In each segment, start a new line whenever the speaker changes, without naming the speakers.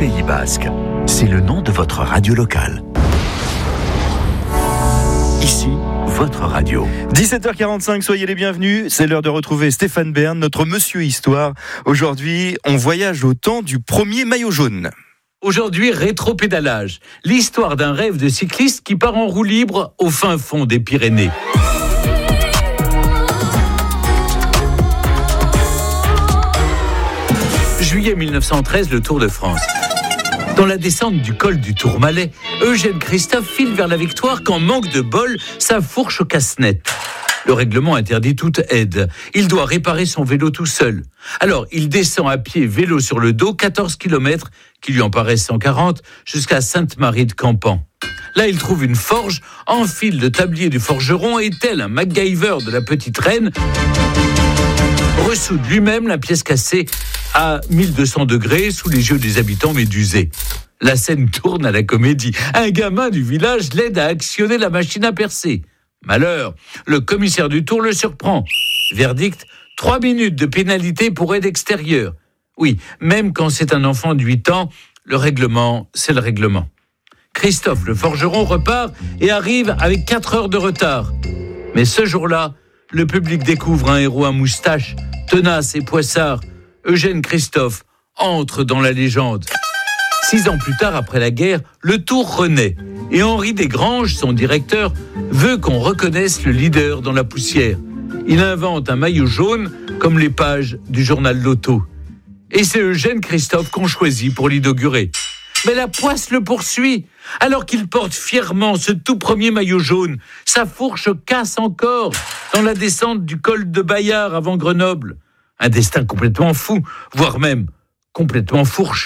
Pays Basque. C'est le nom de votre radio locale. Ici, votre radio.
17h45, soyez les bienvenus. C'est l'heure de retrouver Stéphane Bern, notre Monsieur Histoire. Aujourd'hui, on voyage au temps du premier maillot jaune.
Aujourd'hui, rétropédalage. L'histoire d'un rêve de cycliste qui part en roue libre au fin fond des Pyrénées. Juillet 1913, le Tour de France. Dans la descente du col du Tourmalet, Eugène Christophe file vers la victoire quand, manque de bol, sa fourche casse net. Le règlement interdit toute aide. Il doit réparer son vélo tout seul. Alors, il descend à pied, vélo sur le dos, 14 km, qui lui en paraissent 140, jusqu'à Sainte-Marie de Campan. Là, il trouve une forge, enfile le tablier du forgeron et, tel un MacGyver de la petite reine, ressoude lui-même la pièce cassée à 1200 degrés sous les yeux des habitants médusés. La scène tourne à la comédie. Un gamin du village l'aide à actionner la machine à percer. Malheur, le commissaire du Tour le surprend. Verdict, 3 minutes de pénalité pour aide extérieure. Oui, même quand c'est un enfant de 8 ans, le règlement, c'est le règlement. Christophe, le forgeron, repart et arrive avec 4 heures de retard. Mais ce jour-là, le public découvre un héros à moustache, tenace et poissard. Eugène Christophe entre dans la légende. 6 ans plus tard, après la guerre, le Tour renaît. Et Henri Desgranges, son directeur, veut qu'on reconnaisse le leader dans la poussière. Il invente un maillot jaune comme les pages du journal Loto. Et c'est Eugène Christophe qu'on choisit pour l'inaugurer. Mais la poisse le poursuit. Alors qu'il porte fièrement ce tout premier maillot jaune, sa fourche casse encore dans la descente du col de Bayard avant Grenoble. Un destin complètement fou, voire même complètement fourche.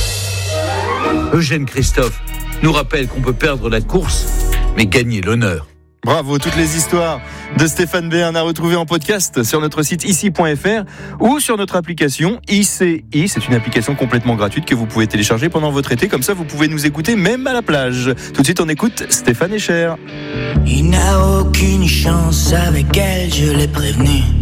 Eugène Christophe nous rappelle qu'on peut perdre la course, mais gagner l'honneur.
Bravo, toutes les histoires de Stéphane Bern à retrouver en podcast sur notre site ici.fr ou sur notre application ICI. C'est une application complètement gratuite que vous pouvez télécharger pendant votre été. Comme ça, vous pouvez nous écouter même à la plage. Tout de suite, on écoute Stéphane Echer.
Il n'a aucune chance avec elle, je l'ai prévenu.